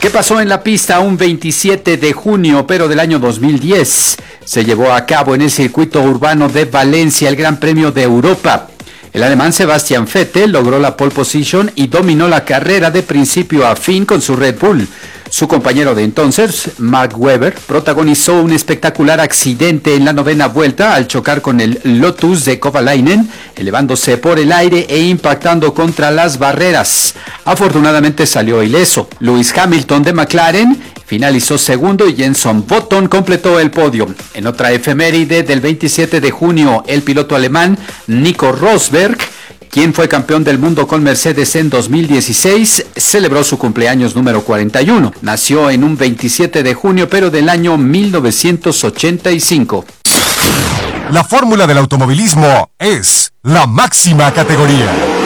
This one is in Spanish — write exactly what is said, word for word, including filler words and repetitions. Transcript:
¿Qué pasó en la pista un veintisiete de junio, pero del año dos mil diez? Se llevó a cabo en el circuito urbano de Valencia el Gran Premio de Europa. El alemán Sebastian Vettel logró la pole position y dominó la carrera de principio a fin con su Red Bull. Su compañero de entonces, Mark Webber, protagonizó un espectacular accidente en la novena vuelta al chocar con el Lotus de Kovalainen, elevándose por el aire e impactando contra las barreras. Afortunadamente salió ileso. Lewis Hamilton de McLaren finalizó segundo y Jenson Button completó el podio. En otra efeméride del veintisiete de junio, el piloto alemán Nico Rosberg, quien fue campeón del mundo con Mercedes en dos mil dieciséis, celebró su cumpleaños número cuarenta y uno. Nació en un veintisiete de junio, pero del año mil novecientos ochenta y cinco. La fórmula del automovilismo es la máxima categoría.